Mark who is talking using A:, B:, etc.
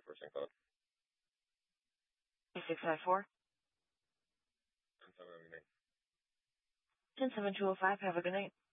A: first and code.
B: 654.
A: 107, have a good night.
B: 17205, have a good night.